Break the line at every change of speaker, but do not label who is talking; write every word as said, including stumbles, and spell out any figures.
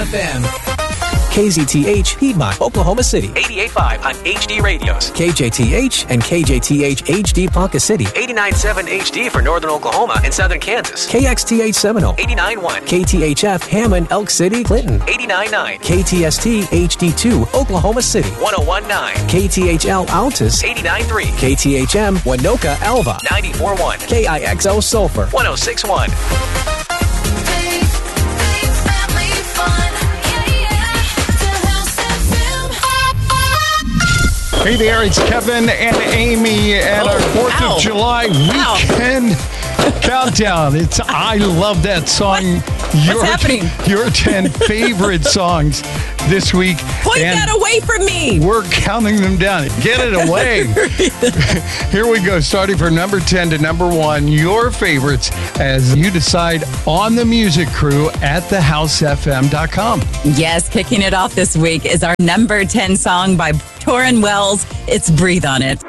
F M. K Z T H, Piedmont, Oklahoma City.
eighty-eight point five on H D Radios.
K J T H and K J T H H D Ponca City.
eighty-nine point seven H D for Northern Oklahoma and Southern Kansas.
K X T H Seminole.
eighty-nine point one.
K T H F, Hammond, Elk City, Clinton.
eighty-nine point nine.
K T S T H D two, Oklahoma City.
one oh one point nine.
K T H L, Altus.
eighty-nine point three.
K T H M, Winoka, Alva.
ninety-four point one.
K I X O, Sulphur.
one oh six point one.
Hey there, it's Kevin and Amy at
Oh,
our fourth
ow.
of July weekend countdown. It's I love that song.
What?
Your,
What's happening?
Your ten favorite songs this week.
Point
And
that away from me.
we're counting them down. Get it away. Here we go, starting from number ten to number one, your favorites as you decide on the music crew at the house f m dot com.
Yes, kicking it off this week is our number ten song by Torrin Wells. It's Breathe on It.